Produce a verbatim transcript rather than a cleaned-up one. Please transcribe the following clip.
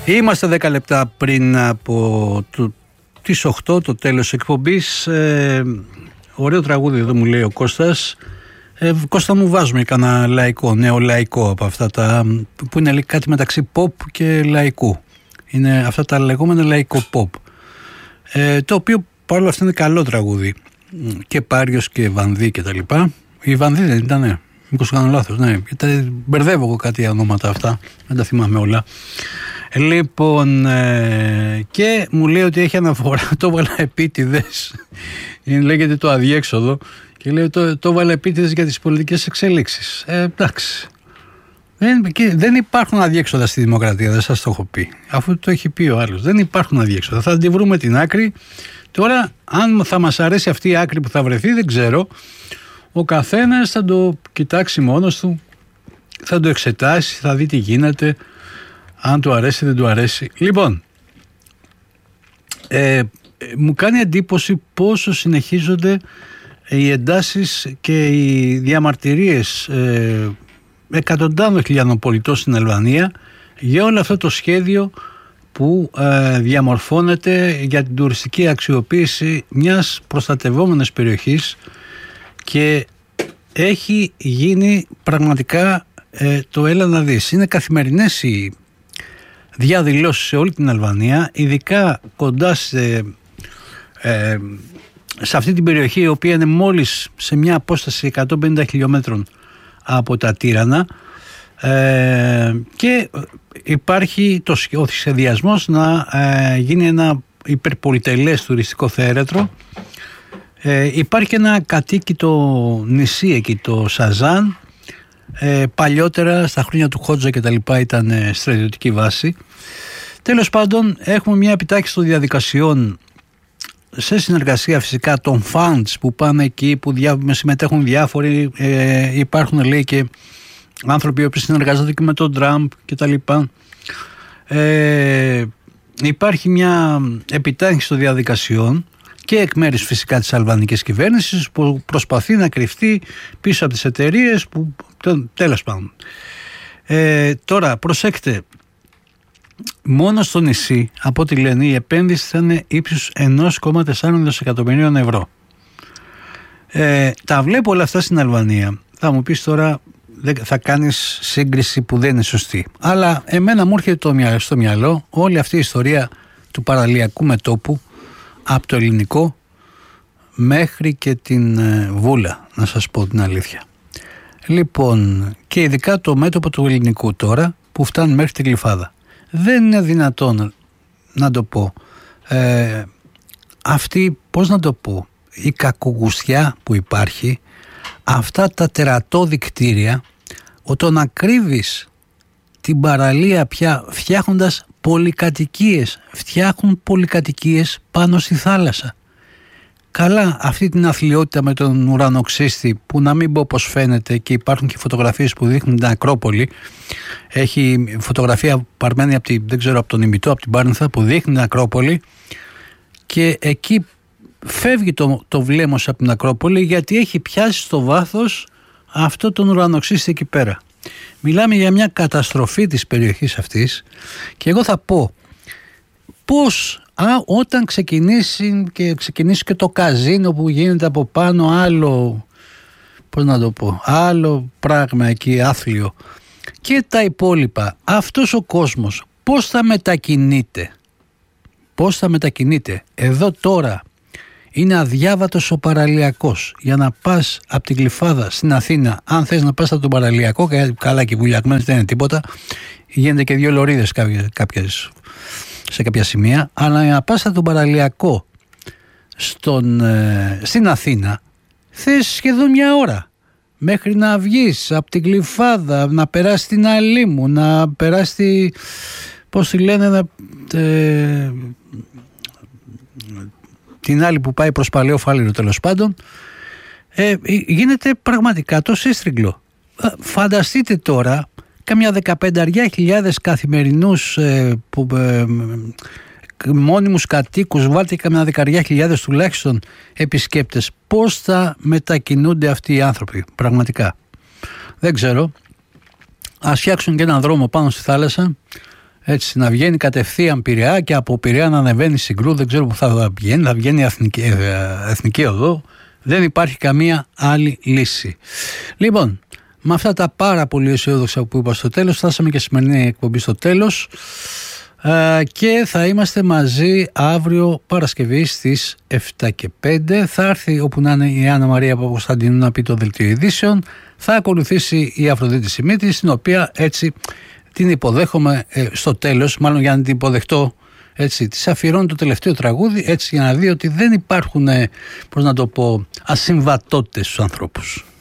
Είμαστε δέκα λεπτά πριν από το, τις οκτώ, το τέλος εκπομπής. Ε, ωραίο τραγούδι εδώ μου λέει ο Κώστας. Ε, Κώστα μου βάζουμε κανένα λαϊκό, νεολαϊκό από αυτά τα που είναι κάτι μεταξύ pop και λαϊκού. Είναι αυτά τα λεγόμενα λαϊκό pop. Ε, το οποίο παρόλα αυτά είναι καλό τραγούδι. Και Πάριος και Βανδύ και τα λοιπά. Η Βανδύ δεν ήτανε? Μήπως κάνω λάθος? Ναι, γιατί μπερδεύω εγώ κάτι ονόματα αυτά. Δεν τα θυμάμαι όλα. Λοιπόν, ε, και μου λέει ότι έχει αναφορά, το έβαλα επίτηδες, λέγεται το αδιέξοδο, και λέει το, το έβαλα επίτηδες για τις πολιτικές εξέλιξεις. Ε, εντάξει. Δεν, δεν υπάρχουν αδιέξοδα στη δημοκρατία, δεν σας το έχω πει. Αφού το έχει πει ο άλλος. Δεν υπάρχουν αδιέξοδα. Θα τη βρούμε την άκρη. Τώρα, αν θα μας αρέσει αυτή η άκρη που θα βρεθεί, δεν ξέρω. Ο καθένας θα το κοιτάξει μόνος του, θα το εξετάσει, θα δει τι γίνεται. Αν του αρέσει δεν του αρέσει. Λοιπόν, ε, μου κάνει εντύπωση πόσο συνεχίζονται οι εντάσεις και οι διαμαρτυρίες ε, εκατοντάδων χιλιάδων πολιτών στην Αλβανία για όλο αυτό το σχέδιο που ε, διαμορφώνεται για την τουριστική αξιοποίηση μιας προστατευόμενης περιοχής, και έχει γίνει πραγματικά ε, το έλα να δεις. Είναι καθημερινές οι διαδηλώσεις σε όλη την Αλβανία, ειδικά κοντά σε, ε, σε αυτή την περιοχή, η οποία είναι μόλις σε μια απόσταση εκατόν πενήντα χιλιόμετρων από τα Τύρανα, ε, και υπάρχει το, ο σχεδιασμός να ε, γίνει ένα υπερπολιτελές τουριστικό θέρετρο. Ε, υπάρχει και ένα κατοίκητο νησί εκεί, το Σαζάν. Ε, παλιότερα στα χρόνια του Χότζα και τα λοιπά ήταν ε, στρατιωτική βάση. Τέλος πάντων, έχουμε μια επιτάχυνση των διαδικασιών σε συνεργασία φυσικά των funds που πάνε εκεί, που διά, συμμετέχουν διάφοροι, ε, υπάρχουν λέει και άνθρωποι που συνεργάζονται και με τον Τραμπ και τα λοιπά. Ε, υπάρχει μια επιτάχυνση των διαδικασιών και εκ μέρους φυσικά της αλβανικής κυβέρνησης, που προσπαθεί να κρυφτεί πίσω από τις εταιρείες που τέλος πάντων. Ε, τώρα προσέξτε, μόνο στο νησί από ό,τι λένε η επένδυση θα είναι ύψους ένα κόμμα τέσσερα δισεκατομμυρίων ευρώ. Ε, τα βλέπω όλα αυτά στην Αλβανία. Θα μου πεις τώρα θα κάνεις σύγκριση που δεν είναι σωστή, αλλά εμένα μου έρχεται στο μυαλό όλη αυτή η ιστορία του παραλιακού μετώπου, από το ελληνικό μέχρι και την ε, Βούλα, να σας πω την αλήθεια. Λοιπόν, και ειδικά το μέτωπο του ελληνικού τώρα που φτάνει μέχρι την Γλυφάδα. Δεν είναι δυνατόν να το πω ε, αυτή, πώς να το πω, η κακογουστιά που υπάρχει, αυτά τα τερατώδη κτίρια, όταν να κρύβεις την παραλία πια φτιάχνοντας πολυκατοικίες, φτιάχνουν πολυκατοικίες πάνω στη θάλασσα. Καλά, αυτή την αθλιότητα με τον ουρανοξύστη, που να μην πω πως φαίνεται, και υπάρχουν και φωτογραφίες που δείχνουν την Ακρόπολη. Έχει φωτογραφία παρμένη από, τη, δεν ξέρω, από τον ημιτό, από την Πάρνηθα, που δείχνει την Ακρόπολη, και εκεί φεύγει το, το βλέμμος από την Ακρόπολη, γιατί έχει πιάσει στο βάθος αυτό τον ουρανοξύστη εκεί πέρα. Μιλάμε για μια καταστροφή της περιοχής αυτής, και εγώ θα πω πώς α, όταν ξεκινήσει και, ξεκινήσει και το καζίνο που γίνεται από πάνω, άλλο, πώς να το πω, άλλο πράγμα εκεί, άθλιο, και τα υπόλοιπα, αυτός ο κόσμος πώς θα μετακινείται, πώς θα μετακινείται. Εδώ τώρα είναι αδιάβατος ο παραλιακός. Για να πας από την Γλυφάδα στην Αθήνα, αν θες να πας από τον παραλιακό, καλά και βουλιαγμένος δεν είναι τίποτα, γίνεται και δύο λωρίδες κάποιες, κάποιες, σε κάποια σημεία, αλλά για να πας από τον παραλιακό στον, ε, στην Αθήνα θες σχεδόν μια ώρα μέχρι να βγεις από την Γλυφάδα, να περάσει την Αλήμου, να περάσει τη, πώς τη λένε, να, ε, την άλλη που πάει προς Παλαιό Φάληρο, τέλος πάντων, ε, γίνεται πραγματικά το σύστριγγλο. Ε, φανταστείτε τώρα καμιά δεκαπέντε χιλιάδες καθημερινούς ε, που, ε, μόνιμους κατοίκους, βάλτε καμιά δεκαριά χιλιάδες τουλάχιστον επισκέπτες, πώς θα μετακινούνται αυτοί οι άνθρωποι πραγματικά. Δεν ξέρω. Ας φτιάξουν και έναν δρόμο πάνω στη θάλασσα, Έτσι, να βγαίνει κατευθείαν Πειραιά και από Πειραιά να ανεβαίνει Συγκρού, δεν ξέρω που θα βγαίνει, θα βγαίνει εθνική, εθνική οδό. Δεν υπάρχει καμία άλλη λύση. Λοιπόν, με αυτά τα πάρα πολύ αισιόδοξα που είπα στο τέλος, φτάσαμε και σημερινή εκπομπή στο τέλος ε, και θα είμαστε μαζί αύριο Παρασκευή στις εφτά και πέντε. Θα έρθει όπου να είναι η Άννα Μαρία Παπακοσταντίνου να πει το δελτίο ειδήσεων. Θα ακολουθήσει η Αφροδίτη Σιμίτη, στην οποία έτσι την υποδέχομαι ε, στο τέλος, μάλλον για να την υποδεχτώ. Έτσι, της αφιερώνει το τελευταίο τραγούδι, έτσι για να δει ότι δεν υπάρχουν, πώς να το πω, ασυμβατότητες στους ανθρώπους.